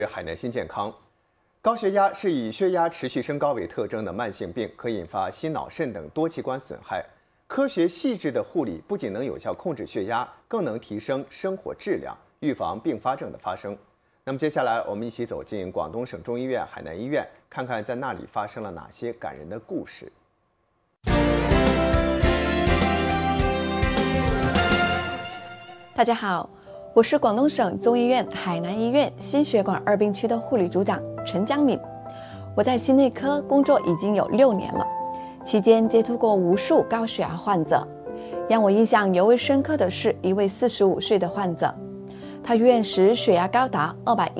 海南新健康。高血压是以血压持续升高为特征的慢性病，可引发心脑肾等多器官损害。科学细致的护理不仅能有效控制血压，更能提升生活质量，预防并发症的发生。那么接下来我们一起走进广东省中医院海南医院，看看在那里发生了哪些感人的故事。 大家好，我是广东省中医院海南医院心血管二病区的护理组长陈江敏。我在心内科工作已经有6年了，期间接触过无数高血压患者。让我印象尤为深刻的是一位45岁的患者，他入院时血压高达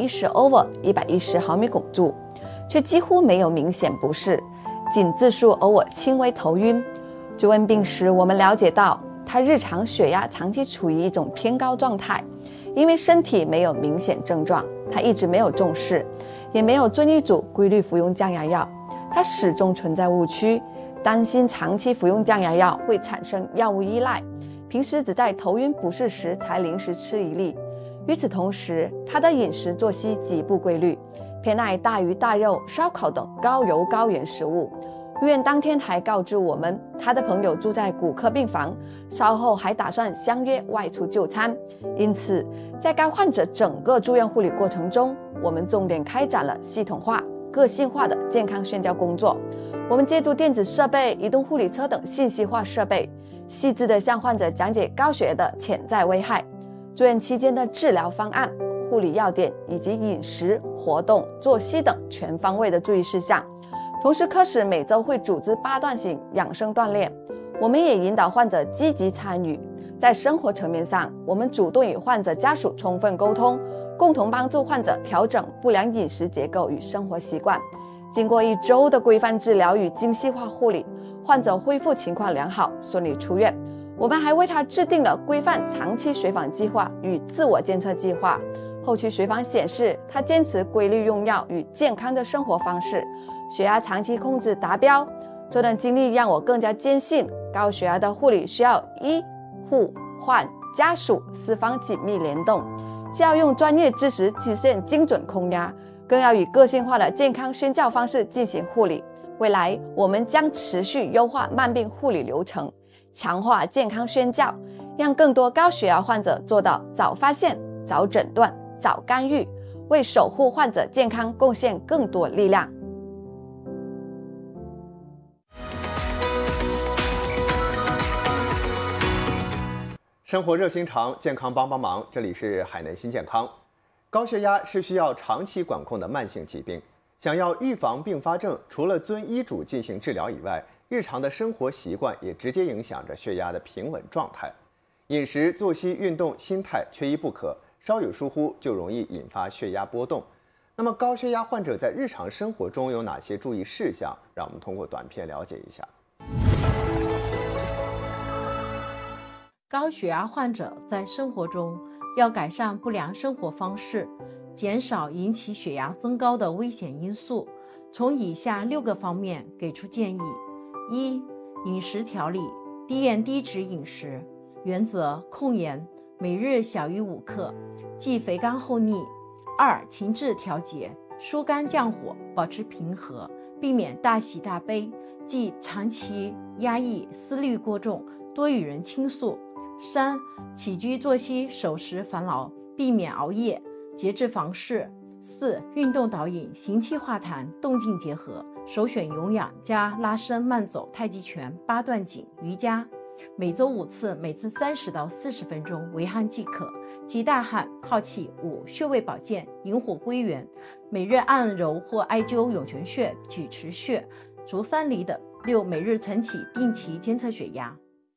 210/110毫米汞柱，却几乎没有明显不适，仅自述偶尔轻微头晕。追问病时，我们了解到他日常血压长期处于一种偏高状态，因为身体没有明显症状，他一直没有重视，也没有遵医嘱规律服用降压药。他始终存在误区，担心长期服用降压药会产生药物依赖，平时只在头晕不适时才临时吃一粒。与此同时，他的饮食作息极不规律，偏爱大鱼大肉、烧烤等高油高盐食物。入院当天还告知我们，他的朋友住在骨科病房，稍后还打算相约外出就餐。因此，在该患者整个住院护理过程中，我们重点开展了系统化、个性化的健康宣教工作。我们借助电子设备、移动护理车等信息化设备，细致地向患者讲解高血压的潜在危害、住院期间的治疗方案、护理要点以及饮食、活动、作息等全方位的注意事项。同时，科室每周会组织8段型养生锻炼，我们也引导患者积极参与。在生活层面上，我们主动与患者家属充分沟通，共同帮助患者调整不良饮食结构与生活习惯。经过1周的规范治疗与精细化护理，患者恢复情况良好，顺利出院。我们还为他制定了规范长期随访计划与自我监测计划。后期随访显示，他坚持规律用药与健康的生活方式，血压长期控制达标。这段经历让我更加坚信，高血压的护理需要医、护、患、家属4方紧密联动，既要用专业知识体现精准控压，更要以个性化的健康宣教方式进行护理。未来我们将持续优化慢病护理流程，强化健康宣教，让更多高血压患者做到早发现、早诊断、早干预，为守护患者健康贡献更多力量。 生活热心肠，健康帮帮忙。这里是海南新健康。高血压是需要长期管控的慢性疾病，想要预防并发症，除了遵医嘱进行治疗以外，日常的生活习惯也直接影响着血压的平稳状态。饮食、作息、运动、心态缺一不可，稍有疏忽就容易引发血压波动。那么高血压患者在日常生活中有哪些注意事项？让我们通过短片了解一下。 高血压患者在生活中要改善不良生活方式，减少引起血压增高的危险因素，从以下6个方面给出建议。1、饮食调理，低盐低脂饮食，原则控盐，每日小于5克，忌肥甘厚腻。2、情志调节，疏肝降火，保持平和，避免大喜大悲，忌长期压抑，思虑过重，多与人倾诉。3、起居作息守时烦劳，避免熬夜，节制房事。4、运动导引，行气化痰，动静结合，首选有氧加拉伸、慢走、太极拳、8段锦、瑜伽，每周5次，每次30到40分钟，为汗即可。忌大汗、好气。5、穴位保健，引火归元，每日按揉或艾灸涌泉穴、曲池穴、足三里等。6、每日晨起定期监测血压。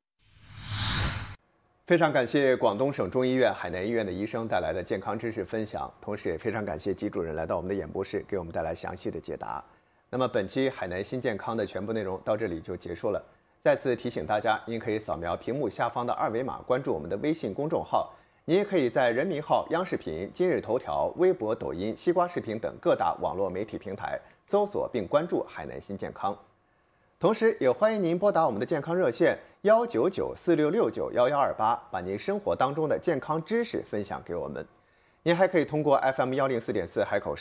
非常感谢广东省中医院海南医院的医生带来的健康知识分享，同时也非常感谢季主任来到我们的演播室，给我们带来详细的解答。那么本期海南新健康的全部内容到这里就结束了。再次提醒大家，您可以扫描屏幕下方的2维码关注我们的微信公众号，您也可以在人民号、央视频、今日头条、微博、抖音、西瓜视频等各大网络媒体平台搜索并关注海南新健康。同时也欢迎您拨打我们的健康热线19946691128，把您生活当中的健康知识分享给我们。您还可以通过 FM104.4海口